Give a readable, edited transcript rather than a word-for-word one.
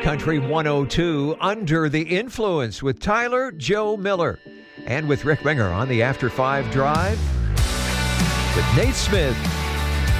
Country 102, Under the Influence with Tyler Joe Miller. And with Rick Ringer on the After 5 Drive with Nate Smith.